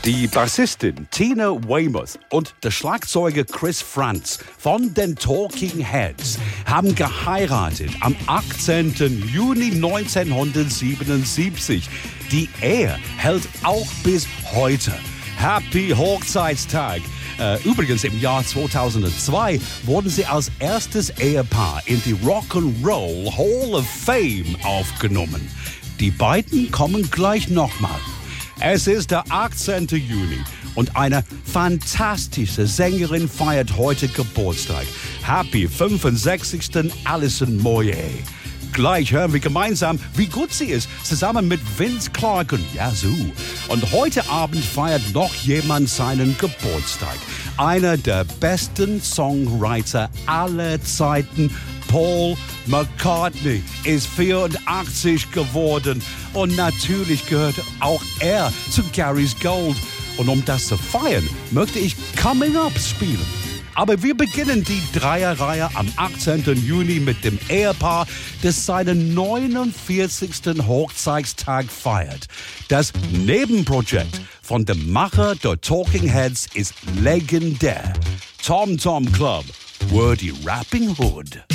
Die Bassistin Tina Weymouth und der Schlagzeuger Chris Frantz von den Talking Heads haben geheiratet am 18. Juni 1977. Die Ehe hält auch bis heute. Happy Hochzeitstag! Übrigens, im Jahr 2002 wurden sie als erstes Ehepaar in die Rock'n'Roll Hall of Fame aufgenommen. Die beiden kommen gleich nochmal. Es ist der 18. Juni und eine fantastische Sängerin feiert heute Geburtstag. Happy 65. Alison Moyet. Gleich hören wir gemeinsam, wie gut sie ist, zusammen mit Vince Clarke und Yazoo. Und heute Abend feiert noch jemand seinen Geburtstag. Einer der besten Songwriter aller Zeiten, Paul McCartney, ist 84 geworden. Und natürlich gehört auch er zu Gary's Gold. Und um das zu feiern, möchte ich Coming Up spielen. Aber wir beginnen die Dreierreihe am 18. Juni mit dem Ehepaar, das seinen 49. Hochzeitstag feiert. Das Nebenprojekt von dem Macher der Talking Heads ist legendär. Tom Tom Club, Wordy Rapping Hood.